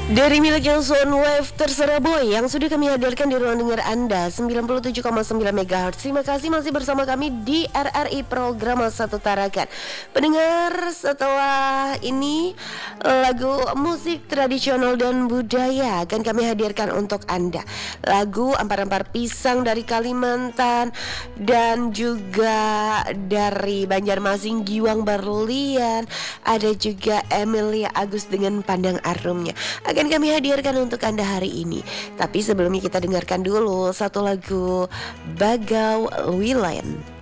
Dari miliknya Soundwave Terserah Boy yang sudah kami hadirkan di ruang dengar Anda 97,9 MHz. Terima kasih masih bersama kami di RRI Program Satu Tarakan. Pendengar, setelah ini lagu musik tradisional dan budaya akan kami hadirkan untuk Anda. Lagu Ampar-Ampar Pisang dari Kalimantan dan juga dari Banjarmasin Giwang Berlian. Ada juga Emilia Agus dengan Pandang Arumnya akan kami hadirkan untuk Anda hari ini. Tapi sebelumnya kita dengarkan dulu satu lagu Bagau Wilen.